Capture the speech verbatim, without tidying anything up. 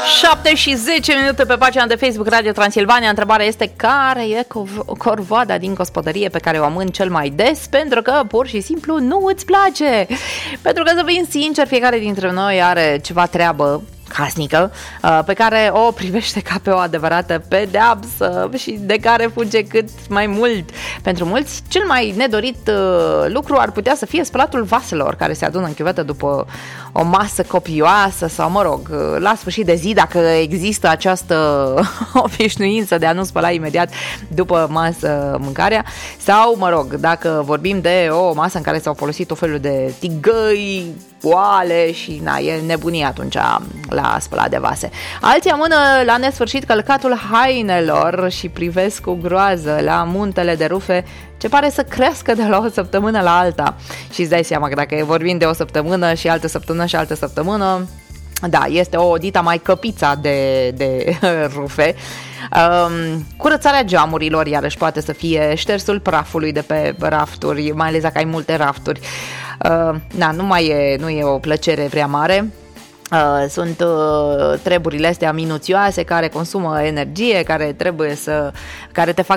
șapte și zece minute pe pagina de Facebook Radio Transilvania. Întrebarea este: care e corvoada din gospodărie pe care o amân cel mai des pentru că pur și simplu nu îți place? Pentru că, să fim sinceri, fiecare dintre noi are ceva treabă casnică pe care o privește ca pe o adevărată pedeapsă și de care fuge cât mai mult. Pentru mulți, cel mai nedorit lucru ar putea să fie spălatul vaselor care se adună în chiuvetă după o masă copioasă sau, mă rog, la sfârșit de zi, dacă există această obișnuință de a nu spăla imediat după masă mâncarea, sau, mă rog, dacă vorbim de o masă în care s-au folosit o felul de tigăi, oale și, na, e nebunie atunci la spălat de vase. Alții amână la nesfârșit călcatul hainelor și privesc cu groază la muntele de rufe ce pare să crească de la o săptămână la alta. Și îți dai seama că dacă vorbim de o săptămână și altă săptămână și altă săptămână, da, este o dita mai căpița de, de rufe. Um, curățarea geamurilor iarăși poate să fie ștersul prafului de pe rafturi, mai ales dacă ai multe rafturi. Uh, na, nu mai e, nu e o plăcere prea mare. Uh, sunt uh, treburile astea minuțioase care consumă energie, care trebuie să care te fac